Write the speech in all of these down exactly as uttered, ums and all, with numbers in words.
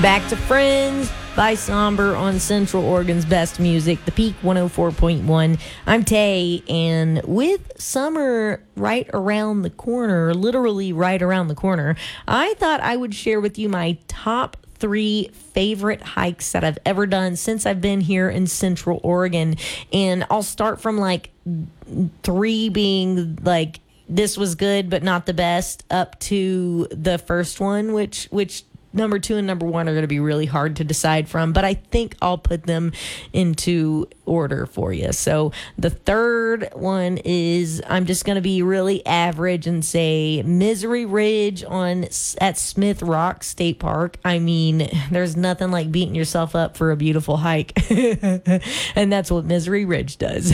Back to Friends by Somber on Central Oregon's best music, The Peak one oh four point one. I'm Tay, and with summer right around the corner, literally right around the corner, I thought I would share with you my top three favorite hikes that I've ever done since I've been here in Central Oregon. And I'll start from like three being like, this was good but not the best, up to the first one, which which number two and number one are going to be really hard to decide from, but I think I'll put them into order for you. So the third one is, I'm just going to be really average and say Misery Ridge on at Smith Rock State Park. I mean, there's nothing like beating yourself up for a beautiful hike. And that's what Misery Ridge does.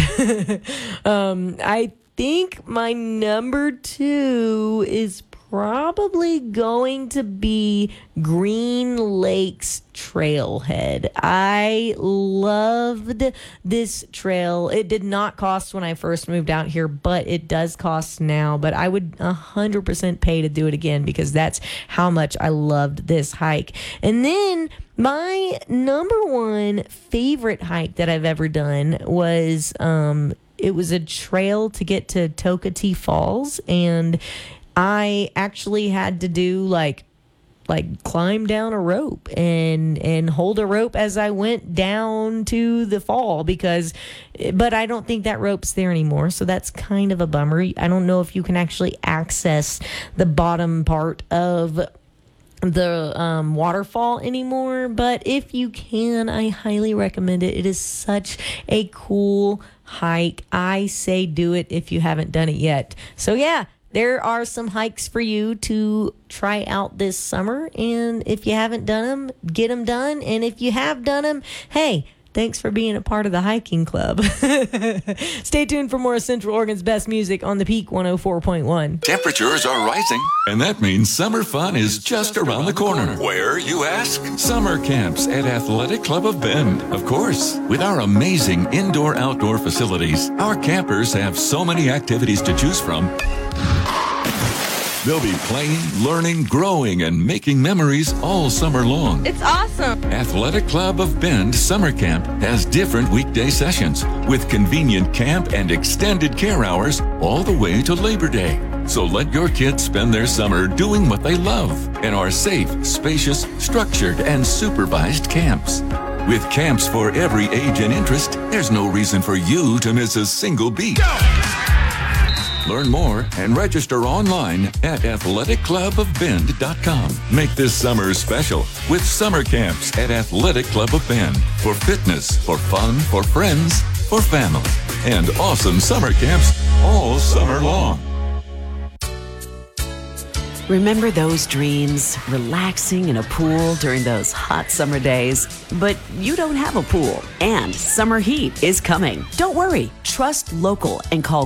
um, I think my number two is probably going to be Green Lakes Trailhead. I loved this trail. It did not cost when I first moved out here, but it does cost now. But I would one hundred percent pay to do it again because that's how much I loved this hike. And then my number one favorite hike that I've ever done was, um, it was a trail to get to Tokatee Falls, and I actually had to do like like climb down a rope and and hold a rope as I went down to the fall, because but I don't think that rope's there anymore, so that's kind of a bummer. I don't know if you can actually access the bottom part of the um, waterfall anymore, but if you can, I highly recommend it. It is such a cool hike. I say do it if you haven't done it yet. So yeah, there are some hikes for you to try out this summer, and if you haven't done them, get them done. And if you have done them, hey, thanks for being a part of the hiking club. Stay tuned for more Central Oregon's best music on The Peak one oh four point one. Temperatures are rising, and that means summer fun is just around the corner. Where, you ask? Summer camps at Athletic Club of Bend. Of course, with our amazing indoor-outdoor facilities, our campers have so many activities to choose from. They'll be playing, learning, growing, and making memories all summer long. It's awesome. Athletic Club of Bend Summer Camp has different weekday sessions with convenient camp and extended care hours all the way to Labor Day. So let your kids spend their summer doing what they love in our safe, spacious, structured, and supervised camps. With camps for every age and interest, there's no reason for you to miss a single beat. Go! Learn more and register online at athletic club of bend dot com. Make this summer special with summer camps at Athletic Club of Bend. For fitness, for fun, for friends, for family. And awesome summer camps all summer long. Remember those dreams? Relaxing in a pool during those hot summer days? But you don't have a pool, and summer heat is coming. Don't worry. Trust local and call